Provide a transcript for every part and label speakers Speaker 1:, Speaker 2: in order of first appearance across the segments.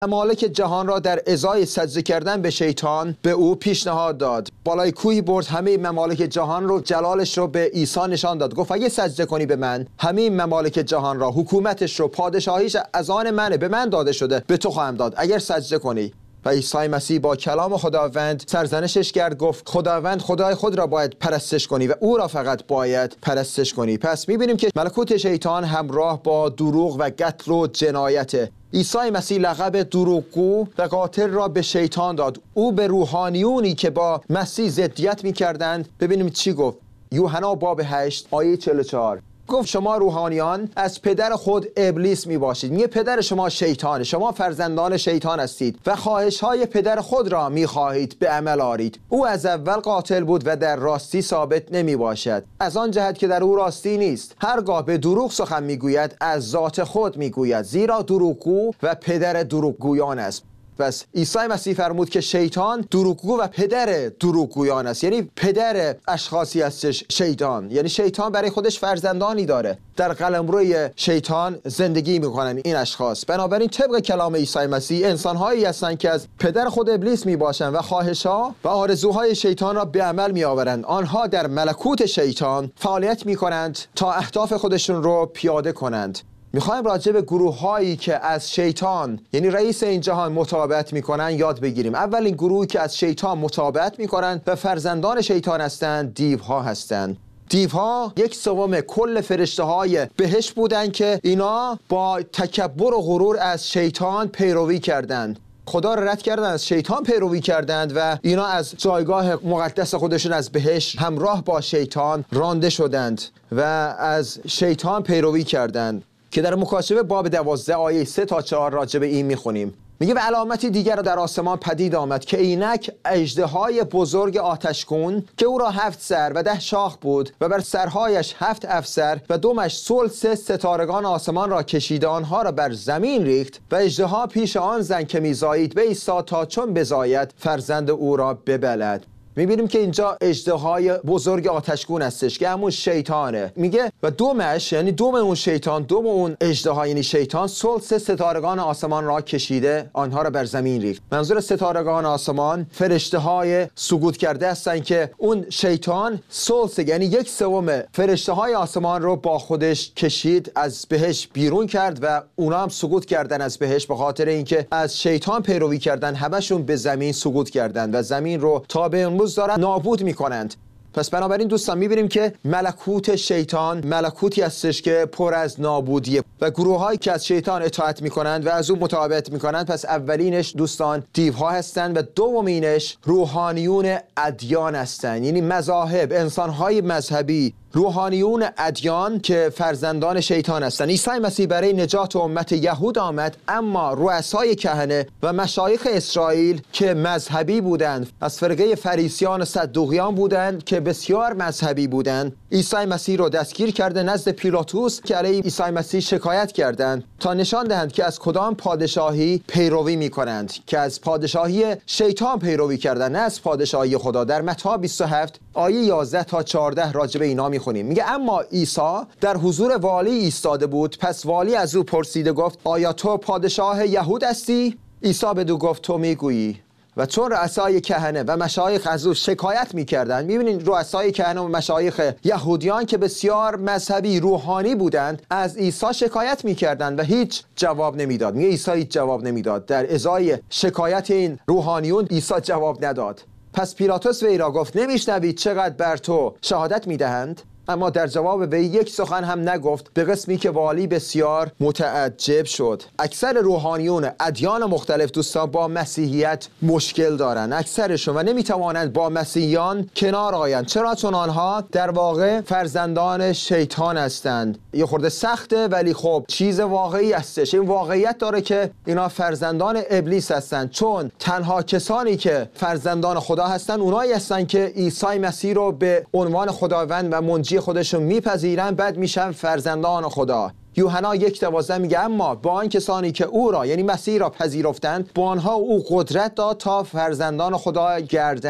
Speaker 1: ممالک جهان را در ازای سجده کردن به شیطان به او پیشنهاد داد. بالای کوهی برد، همه ممالک جهان رو، جلالش رو به عیسی نشان داد. گفت اگه سجده کنی به من، همه ممالک جهان را، حکومتش رو، پادشاهیش از آن منه، به من داده شده، به تو خواهم داد اگر سجده کنی. و عیسی مسیح با کلام خداوند سرزنشش کرد، گفت خداوند خدای خود را باید پرستش کنی و او را فقط باید پرستش کنی. پس میبینیم که ملکوت شیطان همراه با دروغ و قتل و جنایته. عیسی مسیح لقب دروغگو و قاتل را به شیطان داد. او به روحانیونی که با مسیح ضدیت میکردند، ببینیم چی گفت. یوحنا باب 8 آیه 44 گفت شما روحانیان از پدر خود ابلیس می باشید. میگه پدر شما شیطانه، شما فرزندان شیطان هستید و خواهش های پدر خود را می خواهید به عمل آورید. او از اول قاتل بود و در راستی ثابت نمی باشد، از آن جهت که در او راستی نیست. هرگاه به دروغ سخن می گوید از ذات خود می گوید، زیرا دروغگو و پدر دروغگویان است. پس عیسی مسیح فرمود که شیطان دروغگو و پدر دروغگویان است. یعنی پدر اشخاصی هستش شیطان. یعنی شیطان برای خودش فرزندانی داره، در قلمروی شیطان زندگی میکنن این اشخاص. بنابراین طبق کلام عیسی مسیح انسان‌هایی هستند که از پدر خود ابلیس میباشند و خواهش‌ها و آرزوهای شیطان را به عمل میآورند. آنها در ملکوت شیطان فعالیت میکنند تا اهداف خودشون رو پیاده کنند. میخوایم راجع به گروه هایی که از شیطان، یعنی رئیس این جهان، مطابقت میکنن یاد بگیریم. اولین گروهی که از شیطان مطابقت میکنن و فرزندان شیطان هستند، دیوها هستند. دیوها 1/3 کل فرشته های بهشت بودند که اینا با تکبر و غرور از شیطان پیروی کردند. خدا را رد کردند، از شیطان پیروی کردند و اینا از جایگاه مقدس خودشون از بهشت همراه با شیطان رانده شدند و از شیطان پیروی کردند که در مکاشفه باب 12 آیه 3 تا 4 راجع به این میخونیم. میگه و علامتی دیگر را در آسمان پدید آمد که اینک اژدهای بزرگ آتشگون که او را 7 سر و 10 شاخ بود و بر سرهایش 7 افسر و دمش ثلث ستارگان آسمان را کشیده، آنها را بر زمین ریخت و اژدها پیش آن زن که میزایید بایستاد تا چون بزاید فرزند او را ببلد. میبینیم که اینجا اژدهای بزرگ آتشگون هستش که همون شیطانه. میگه و دومش، یعنی دوم اون شیطان، دوم اون اژدها یعنی شیطان، ثلث ستارگان آسمان را کشیده، آنها را بر زمین ریخت. منظور ستارگان آسمان فرشته های سقوط کرده هستن که اون شیطان ثلث یعنی 1/3 فرشته های آسمان رو با خودش کشید، از بهشت بیرون کرد و اونا هم سقوط کردن از بهشت به خاطر اینکه از شیطان پیروی کردن. همشون به زمین سقوط کردن و زمین رو تا به دارن نابود میکنند. پس بنابراین دوستان میبینیم که ملکوت شیطان ملکوتی هستش که پر از نابودیه و گروه هایی که از شیطان اطاعت میکنند و از اون مطابقت میکنند. پس اولینش دوستان دیوها هستند و دومینش روحانیون ادیان هستند، یعنی مذاهب، انسان های مذهبی، روحانیون ادیان که فرزندان شیطان هستند. عیسی مسیح برای نجات امت یهود آمد، اما رؤسای کهنه و مشایخ اسرائیل که مذهبی بودند، از فرقه فریسیان و صدوقیان بودند که بسیار مذهبی بودند، عیسی مسیح رو دستگیر کرده نزد پیلاطوس که علیه عیسی مسیح شکایت کردند تا نشان دهند که از کدام پادشاهی پیروی میکنند، که از پادشاهی شیطان پیروی کردند، نه از پادشاهی خدا. در متی 27 آیه 11 تا 14 راجع به اینا میخونیم. میگه اما عیسی در حضور والی ایستاده بود، پس والی از او پرسیده گفت آیا تو پادشاه یهود هستی؟ عیسی بدو گفت تو میگویی. و چون رؤسای کهنه و مشایخ از او شکایت میکردند، میبینید رؤسای کهنه و مشایخ یهودیان که بسیار مذهبی روحانی بودند از عیسی شکایت میکردند و هیچ جواب نمیداد. میگه عیسی هیچ جواب نمیداد. در ازای شکایت این روحانیون عیسی جواب نداد. پس پیلاطوس وی را گفت نمیشنوید چقدر بر تو شهادت میدهند؟ اما در جواب وی یک سخن هم نگفت، به قسمی که والی بسیار متعجب شد. اکثر روحانیون ادیان مختلف دوستان با مسیحیت مشکل دارن، اکثرشون، و نمیتوانند با مسیحیان کنار آیند. چرا؟ چون آنها در واقع فرزندان شیطان هستند. یه خورده سخته ولی خب چیز واقعی هستش. این واقعیت داره که اینا فرزندان ابلیس هستند، چون تنها کسانی که فرزندان خدا هستند اونایی هستند که عیسی مسیح رو به عنوان خداوند و منجی خودشون میپذیرن، بعد میشن فرزندان خدا. یوحنا 1:12 میگه اما با آن کسانی که او را یعنی مسیح را پذیرفتند، با آنها او قدرت داد تا فرزندان خدا گردند.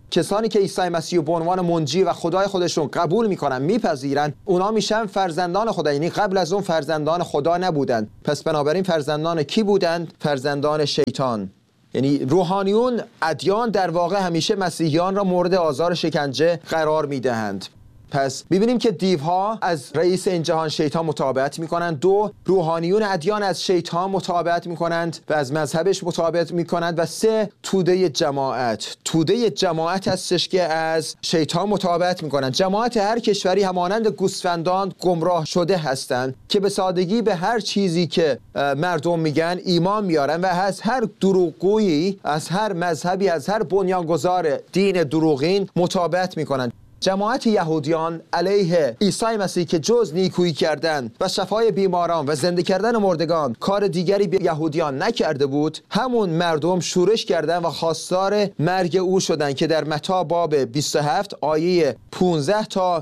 Speaker 1: کسانی که عیسی مسیح به عنوان منجی و خدای خودشون قبول میکنن، میپذیرن، اونا میشن فرزندان خدا. یعنی قبل از اون فرزندان خدا نبودن. پس بنابراین فرزندان کی بودند؟ فرزندان شیطان. یعنی روحانیون ادیان در واقع همیشه مسیحیان را مورد آزار شکنجه قرار میدهند. پس میبینیم که دیوها از رئیس این جهان شیطان مطابقت میکنند. 2 روحانیون ادیان از شیطان مطابقت میکنند و از مذهبش مطابقت میکنند. و 3 توده جماعت هستش که از شیطان مطابقت میکنند. جماعت هر کشوری همانند گوسفندان گمراه شده هستند که به سادگی به هر چیزی که مردم میگن ایمان میارن و از هر دروغگویی، از هر مذهبی، از هر بنیانگذار دین دروغین مطابقت میکنند. جماعت یهودیان علیه عیسی مسیح که جز نیکویی کردن و شفای بیماران و زنده کردن مردگان کار دیگری به یهودیان نکرده بود، همون مردم شورش کردن و خواستار مرگ او شدن که در متی باب 27 آیه 15 تا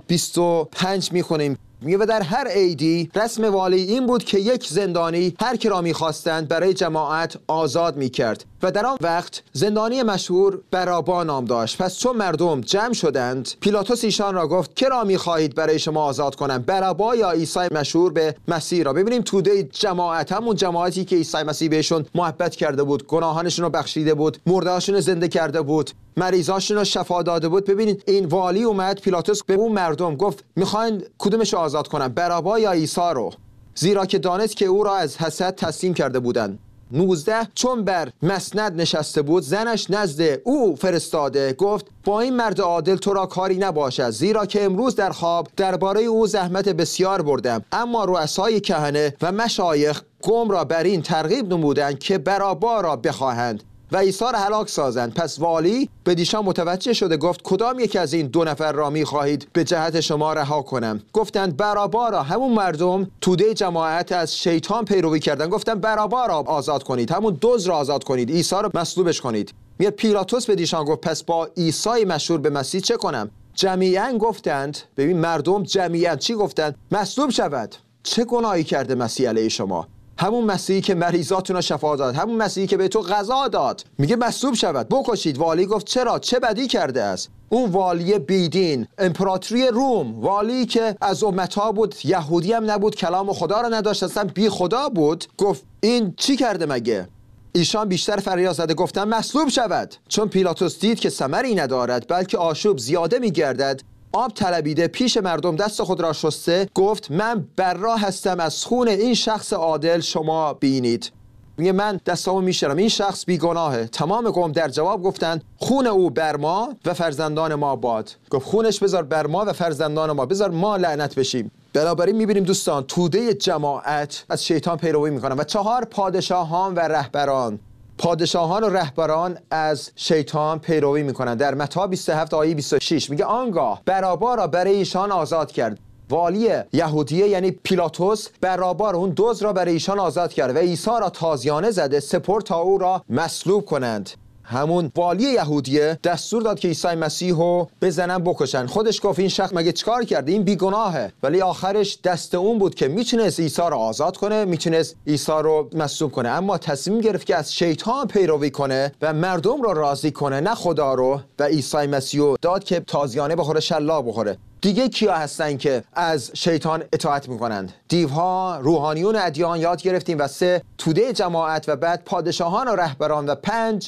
Speaker 1: 25 میخونیم. و در هر عیدی رسم والی این بود که یک زندانی هر کی را می‌خواستند برای جماعت آزاد می‌کرد و در آن وقت زندانی مشهور بارابا نام داشت. پس چون مردم جمع شدند، پیلاطوس ایشان را گفت که را می‌خواهید برای شما آزاد کنم، بارابا یا عیسی مشهور به مسیح را؟ ببینیم توده جماعت، همون جماعتی که عیسی مسیح بهشون محبت کرده بود، گناهانشون رو بخشیده بود، مرده‌هاشون رو زنده کرده بود، مریضاشون رو شفا داده بود. ببینید این والی اومد، پیلاطوس به اون مردم گفت میخواین کدومش رو آزاد کنن، بارابا یا عیسی رو؟ زیرا که دانست که او را از حسد تسلیم کرده بودند. 19 چون بر مسند نشسته بود، زنش نزد او فرستاده گفت با این مرد عادل تو را کاری نباشد، زیرا که امروز در خواب درباره او زحمت بسیار بردم. اما رؤسای کهنه و مشایخ قوم را بر این ترغیب نمودند که بارابا را بخواهند و عیسی را هلاک سازند. پس والی به دیشان متوجه شده گفت کدام یک از این 2 نفر را می‌خواهید به جهت شما رها کنم؟ گفتند بارابا را. همون مردم توده جماعت از شیطان پیروی کردند، گفتند بارابا را آزاد کنید، همون دزد را آزاد کنید، عیسی را مصلوبش کنید. میاد پیلاطوس به دیشان گفت پس با عیسی مشهور به مسیح چه کنم؟ جمیعاً گفتند، ببین مردم جمیعاً چی گفتند؟ مصلوب شود. چه گناهی کرده مسیح علیه شما؟ همون مسیحی که مریضاتون رو شفا داد، همون مسیحی که به تو غذا داد، میگه مصلوب شود، بکشید. والی گفت چرا؟ چه بدی کرده است؟ اون والی بیدین، امپراتوری روم، والی که از امتها بود، یهودی هم نبود، کلام خدا رو نداشت، اصلا بی خدا بود، گفت این چی کرده مگه؟ ایشان بیشتر فریاد زده گفتن مصلوب شود. چون پیلاطوس دید که ثمری ندارد بلکه آشوب زیاده میگردد، آب طلبیده پیش مردم دست خود را شسته گفت من برا هستم از خون این شخص عادل، شما بینید. میگه من دستامو میشرم، این شخص بیگناهه. تمام قوم در جواب گفتند خون او بر ما و فرزندان ما باد. گفت خونش بذار بر ما و فرزندان ما، بذار ما لعنت بشیم. بنابراین میبینیم دوستان توده جماعت از شیطان پیروی میکنن. و 4 پادشاهان و رهبران، پادشاهان و رهبران از شیطان پیروی میکنند. در متی 27 آیه 26 میگه آنگاه بارابا را برای ایشان آزاد کرد. والی یهودیه یعنی پیلاطوس بارابا را، اون دزد را برای ایشان آزاد کرد و عیسی را تازیانه زده سپرد تا او را مصلوب کنند. همون والی یهودیه دستور داد که عیسی مسیح رو بزنن بکشن. خودش گفت این شخص مگه چیکار کرده؟ این بیگناهه. ولی آخرش دست اون بود که میتونست عیسی رو آزاد کنه، میتونست عیسی رو مصلوب کنه، اما تصمیم گرفت که از شیطان پیروی کنه و مردم رو راضی کنه، نه خدا رو. و عیسی مسیح رو داد که تازیانه بخوره، شلاق بخوره. دیگه کیا هستن که از شیطان اطاعت میکنند؟ دیوها، روحانیون ادیان یاد گرفتیم و 3 توده جماعت و بعد پادشاهان و رهبران و 5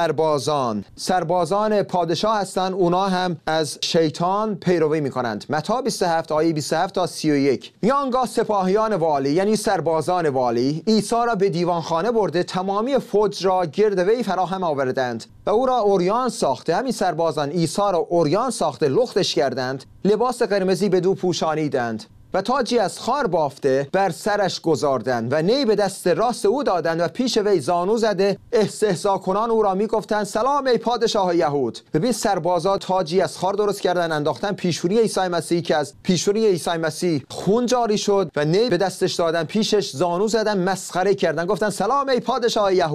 Speaker 1: سربازان پادشاه هستن، اونا هم از شیطان پیروی میکنند. متی 27 آیه 27 تا 31 آنگاه سپاهیان والی یعنی سربازان والی عیسی را به دیوانخانه برده تمامی فوج را گرد وی فراهم آوردند و او را عریان ساخته. همین سربازان عیسی را عریان ساخته لختش کردند، لباس قرمزی بدو پوشانیدند و تاجی از خار بافته بر سرش گذاردند و نی به دست راست او دادند و پیش وی زانو زده استهزا کنان او را میگفتند سلام ای پادشاه یهود. ببین سربازا تاجی از خار درست کردن، انداختن پیشونی عیسی مسیح که از پیشونی عیسی مسیح خون جاری شد و نی به دستش دادن، پیشش زانو زدن، مسخره کردن، گفتن سلام ای پادشاه یهود.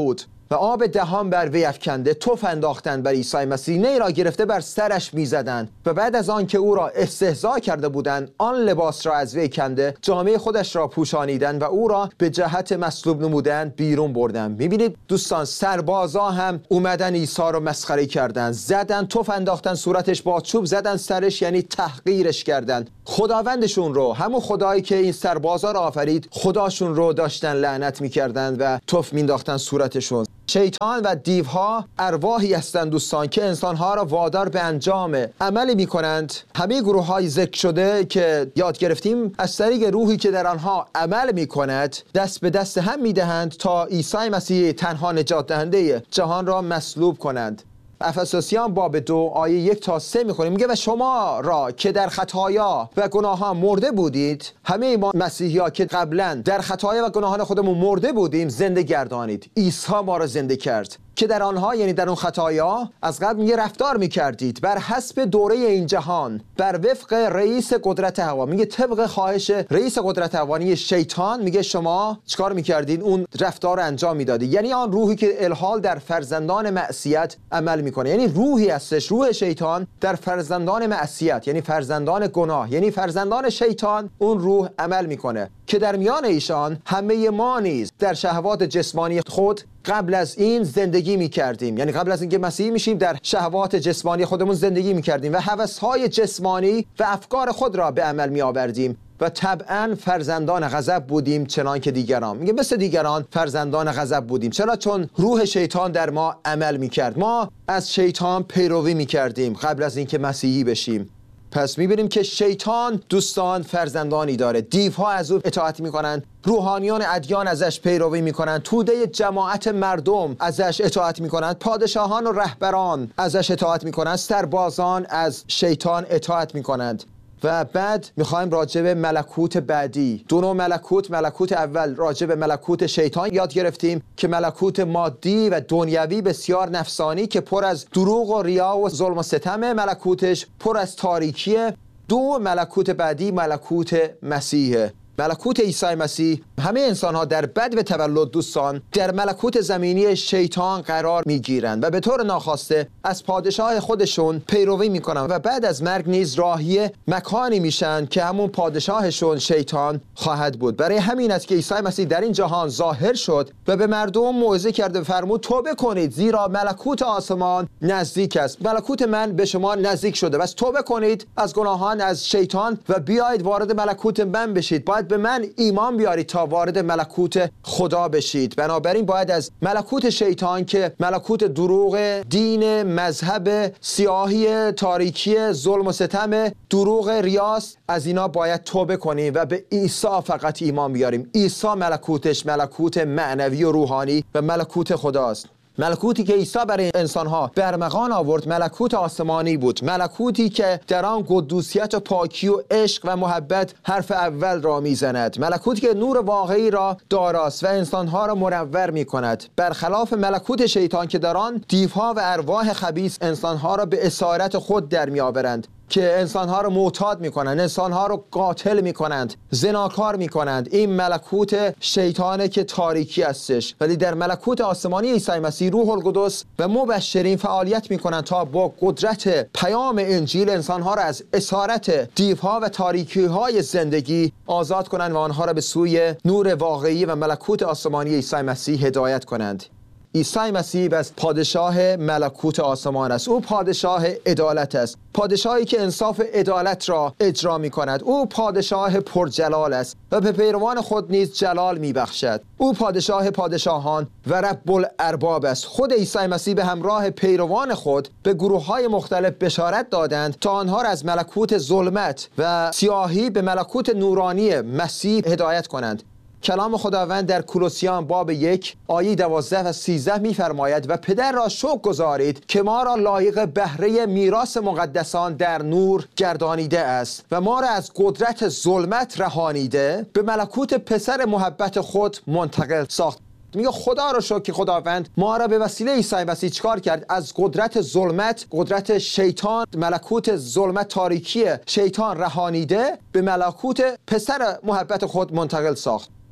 Speaker 1: و آب دهان بر وی افکنده، تف انداختند بر عیسی مسیح، نی را گرفته بر سرش میزدند و بعد از آن که او را استهزا کرده بودند، آن لباس را از وی کنده جامه خودش را پوشانیدند و او را به جهت مصلوب نمودند بیرون بردند. میبینید دوستان، سربازا هم اومدن عیسی رو مسخره کردند، زدن، تف انداختن صورتش، با چوب زدن سرش، یعنی تحقیرش کردند. خداوندشون رو، همون خدایی که این سربازا رو آفرید، خداشون رو داشتن لعنت میکردند و تف مینداختن صورتشون. شیطان و دیوها ارواحی هستند دوستان که انسانها را وادار به انجام عملی میکنند. همه گروه های ذکر شده که یاد گرفتیم از طریق روحی که در آنها عمل میکند دست به دست هم میدهند تا عیسی مسیح تنها نجات دهنده جهان را مصلوب کنند. افسوسیان باب 2 آیه 1 تا 3 میخونیم، میگه و شما را که در خطایا و گناهان مرده بودید، همه ما مسیحی ها که قبلا در خطایا و گناهان خودمون مرده بودیم، زنده گردانید. عیسی ما را زنده کرد که در آنها، یعنی در اون خطایا، از قبل یه رفتار میکردید بر حسب دوره این جهان، بر وفق رئیس قدرت هوا. میگه طبق خواهش رئیس قدرت هوایی شیطان، میگه شما چیکار میکردین؟ اون رفتار رو انجام میدادید. یعنی آن روحی که الحال در فرزندان معصیت عمل میکنه، یعنی روحی هستش، روح شیطان در فرزندان معصیت، یعنی فرزندان گناه، یعنی فرزندان شیطان، اون روح عمل میکنه که در میان ایشان همه ما نیز در شهوات جسمانی خود قبل از این زندگی می‌کردیم. یعنی قبل از اینکه مسیحی میشیم در شهوات جسمانی خودمون زندگی می‌کردیم و هوس‌های جسمانی و افکار خود را به عمل می‌آوردیم و طبعاً فرزندان غضب بودیم چنان که دیگران. میگه مثل دیگران فرزندان غضب بودیم. چرا؟ چون روح شیطان در ما عمل می‌کرد. ما از شیطان پیروی می‌کردیم قبل از اینکه مسیحی بشیم. پس می‌بینیم که شیطان دوستان فرزندانی داره. دیوها از او اطاعت می‌کنند، روحانیان ادیان ازش پیروی می‌کنند، توده جماعت مردم ازش اطاعت می‌کنند، پادشاهان و رهبران ازش اطاعت می‌کنند، سربازان از شیطان اطاعت می‌کنند. و بعد میخوایم راجع به ملکوت بعدی، دو نوع ملکوت اول راجع به ملکوت شیطان یاد گرفتیم که ملکوت مادی و دنیوی بسیار نفسانی که پر از دروغ و ریا و ظلم و ستم، ملکوتش پر از تاریکیه. دو ملکوت بعدی ملکوت مسیحه، ملکوت عیسی مسیح. همه انسان ها در بدو تولد دوستان در ملکوت زمینی شیطان قرار می گیرند و به طور ناخواسته از پادشاه خودشون پیروی می کنند و بعد از مرگ نیز راهی مکانی میشن که همون پادشاهشون شیطان خواهد بود. برای همین است که عیسی مسیح در این جهان ظاهر شد و به مردم موعظه کرد و فرمود توبه کنید زیرا ملکوت آسمان نزدیک است. ملکوت من به شما نزدیک شده، بس توبه کنید از گناهان، از شیطان و بیایید وارد ملکوت من بشید. باید به من ایمان بیارید تا وارد ملکوت خدا بشید. بنابراین باید از ملکوت شیطان که ملکوت دروغ، دین، مذهب، سیاهی، تاریکی، ظلم و ستم، دروغ، ریاست، از اینا باید توبه کنیم و به عیسی فقط ایمان بیاریم. عیسی ملکوتش ملکوت معنوی و روحانی و ملکوت خداست. ملکوتی که عیسی برای انسانها برمغان آورد ملکوت آسمانی بود، ملکوتی که در آن قدوسیت و پاکی و عشق و محبت حرف اول را میزند، ملکوتی که نور واقعی را داراست و انسانها را منور میکند، برخلاف ملکوت شیطان که در آن دیوها و ارواح خبیث انسانها را به اسارت خود در میآورند، که انسانها رو معتاد میکنند، انسانها رو قاتل میکنند، زناکار میکنند. این ملکوت شیطانه که تاریکی هستش. ولی در ملکوت آسمانی عیسی مسیح روح القدس و مبشرین فعالیت میکنند تا با قدرت پیام انجیل انسانها رو از اسارت دیوها و تاریکی های زندگی آزاد کنند و آنها را به سوی نور واقعی و ملکوت آسمانی عیسی مسیح هدایت کنند. عیسی مسیح بس پادشاه ملکوت آسمان است. او پادشاه عدالت است، پادشاهی که انصاف عدالت را اجرا می کند. او پادشاه پرجلال است و به پیروان خود نیز جلال می بخشد. او پادشاه پادشاهان و رب الارباب است. خود عیسی مسیح به همراه پیروان خود به گروه های مختلف بشارت دادند تا آنها را از ملکوت ظلمت و سیاهی به ملکوت نورانی مسیح هدایت کنند. کلام خداوند در کولوسیان باب 1 آیه 12 و 13 می‌فرماید و پدر را شکر گزارید که ما را لایق بهره میراث مقدسان در نور گردانیده است و ما را از قدرت ظلمت رهانیده به ملکوت پسر محبت خود منتقل ساخت. میگه خدا رو شکر که خداوند ما را به وسیله عیسی مسیح چیکار کرد؟ از قدرت ظلمت، قدرت شیطان، ملکوت ظلمت تاریکی شیطان رهانیده به ملکوت پسر محبت خود منتقل ساخت.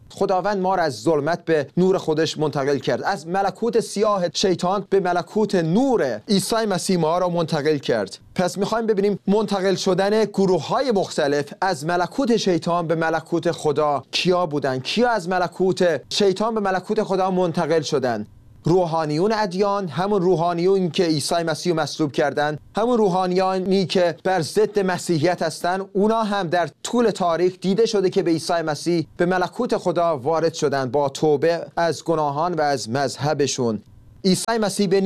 Speaker 1: خداوند ما را از ظلمت به نور خودش منتقل کرد، از ملکوت سیاه شیطان به ملکوت نور عیسی مسیح ما را منتقل کرد. پس میخوایم ببینیم منتقل شدن گروه‌های مختلف از ملکوت شیطان به ملکوت خدا کیا بودن، کیا از ملکوت شیطان به ملکوت خدا منتقل شدن. روحانیون ادیان، همون روحانیون که عیسی مسیح رو مصلوب کردن، همون روحانیانی که بر ضد مسیحیت هستن، اونا هم در طول تاریخ دیده شده که به عیسی مسیح به ملکوت خدا وارد شدن با توبه از گناهان و از مذهبشون. عیسی مسیح به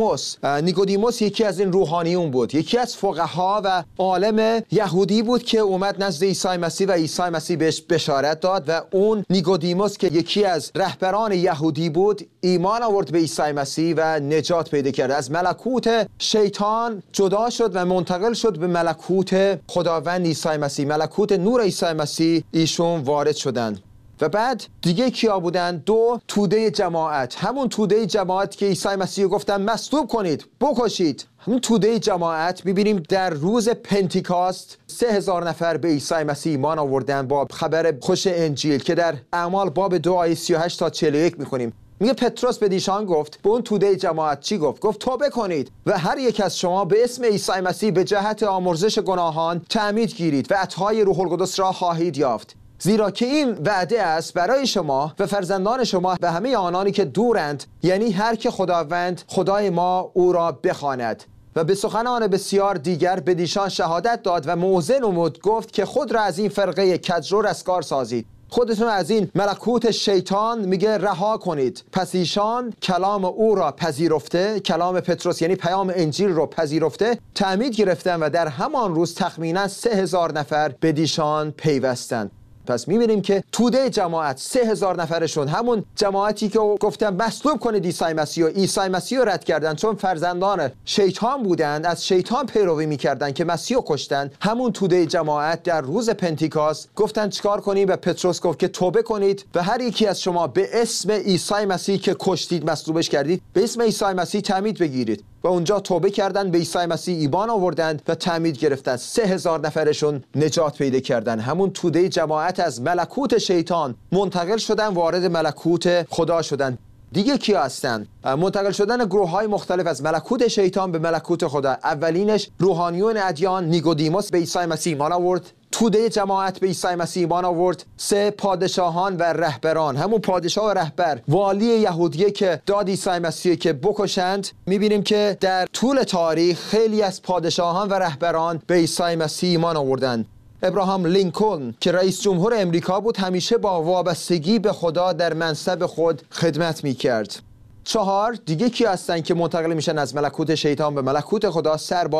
Speaker 1: نیکودیموس یکی از این روحانیون بود، یکی از فقها و عالم یهودی بود که اومد نزد عیسی مسیح و عیسی مسیح بهش بشارت داد و اون نیکودیموس که یکی از رهبران یهودی بود ایمان آورد به عیسی مسیح و نجات پیدا کرد، از ملکوت شیطان جدا شد و منتقل شد به ملکوت خداوند عیسی مسیح، ملکوت نور عیسی مسیح ایشون وارد شدند. و بعد دیگه کیا بودن؟ 2 توده جماعت، همون توده جماعت که عیسی مسیح گفتن مصلوب کنید، بکشید. همون توده جماعت می‌بینیم در روز پنتیکاست 3000 نفر به عیسی مسیح ایمان آوردن با خبر خوش انجیل که در اعمال باب 2 آیه 38 تا 41 می‌خونیم. میگه پتروس به دیشان گفت، به اون توده جماعت چی گفت؟ گفت توبه کنید و هر یک از شما به اسم عیسی مسیح به جهت آمرزش گناهان تعمید گیرید و عطای روح القدس را خواهید یافت. زیرا که این وعده است برای شما و فرزندان شما و همه آنانی که دورند، یعنی هر که خداوند خدای ما او را بخواند. و به سخنان بسیار دیگر به دیشان شهادت داد و موعظه نمود، گفت که خود را از این فرقه کجرو رستگار سازید، خودتون از این ملکوت شیطان میگه رها کنید. پس ایشان کلام او را پذیرفته، کلام پتروس یعنی پیام انجیل رو پذیرفته، تعمید گرفتن و در همان روز تخمینا 3000 نفر به دیشان پیوستند. پس می‌بینیم که توده جماعت 3000 نفرشون همون جماعتی که گفتن مصلوب کنید عیسی مسیح و عیسی مسیح رو رد کردن چون فرزندان شیطان بودند، از شیطان پیروی می‌کردند که مسیح رو کشتن. همون توده جماعت در روز پنتیکاست گفتن چیکار کنیم و پتروس گفت که توبه کنید و هر یکی از شما به اسم عیسی مسیح که کشتید مصلوبش کردید به اسم عیسی مسیح تعمید بگیرید. و اونجا توبه کردن، به عیسی مسیح ایمان آوردند و تعمید گرفتن. 3000 نفرشون نجات پیدا کردن. همون توده جماعت از ملکوت شیطان منتقل شدن، وارد ملکوت خدا شدن. دیگه کیا هستن؟ منتقل شدن گروه‌های مختلف از ملکوت شیطان به ملکوت خدا. اولینش روحانیون ادیان، نیکودیموس به عیسی مسیح ایمان آورد. توده جماعت به عیسی مسیح ایمان آورد. 3 پادشاهان و رهبران، همون پادشاه و رهبر والی یهودیه که داد عیسی مسیح که بکشند. می‌بینیم که در طول تاریخ خیلی از پادشاهان و رهبران به عیسی مسیح ایمان آوردند. ابراهام لینکلن که رئیس جمهور امریکا بود همیشه با وابستگی به خدا در منصب خود خدمت می‌کرد. 4 دیگه کی هستن که منتقل میشن از ملکوت شیطان به ملکوت خدا؟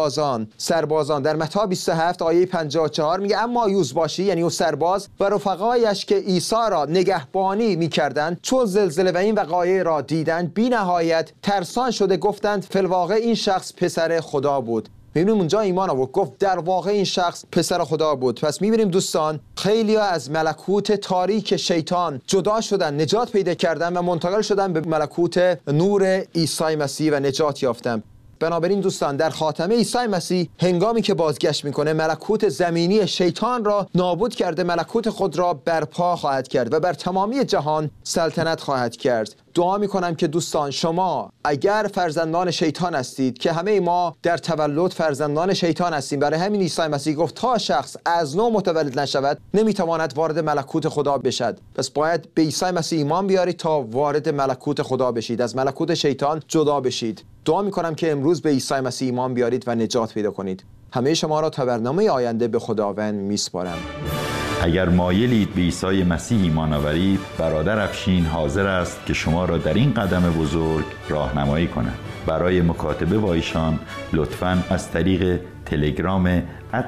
Speaker 1: سربازان در متی 27 آیه 54 میگه اما یوزباشی یعنی اون سرباز و رفقایش که عیسی را نگهبانی میکردند چون زلزله و این وقایع را دیدند بی نهایت ترسان شده گفتند فی الواقع این شخص پسر خدا بود. میبینیم اونجا ایمان آورد، گفت در واقع این شخص پسر خدا بود. پس میبینیم دوستان خیلی ها از ملکوت تاریک شیطان جدا شدن، نجات پیدا کردن و منتقل شدن به ملکوت نور عیسی مسیح و نجات یافتن. بنابراین دوستان در خاتمه عیسی مسیح هنگامی که بازگشت میکنه ملکوت زمینی شیطان را نابود کرده، ملکوت خود را برپا خواهد کرد و بر تمامی جهان سلطنت خواهد کرد. دعا میکنم که دوستان شما اگر فرزندان شیطان هستید که همه ما در تولد فرزندان شیطان هستیم، برای همین عیسی مسیح گفت تا شخص از نو متولد نشود نمیتواند وارد ملکوت خدا بشد. پس باید به عیسی مسیح ایمان بیارید تا وارد ملکوت خدا بشید، از ملکوت شیطان جدا بشید. دعا میکنم که امروز به عیسی مسیح ایمان بیارید و نجات پیدا کنید. همه شما را تا برنامه آینده به خداوند میسپارم.
Speaker 2: اگر مایلید به عیسی مسیح ایمان آورید، برادر افشین حاضر است که شما را در این قدم بزرگ راهنمایی کند. برای مکاتبه با ایشان لطفاً از طریق تلگرام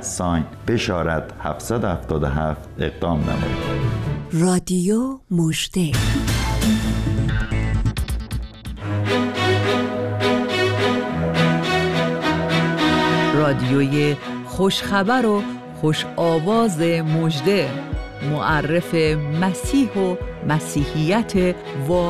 Speaker 2: @بشارت 777 اقدام نمایید.
Speaker 3: رادیو مژده.
Speaker 4: رادیوی خوشخبر و خوش آواز مژده، معرف مسیح و مسیحیت واقعی.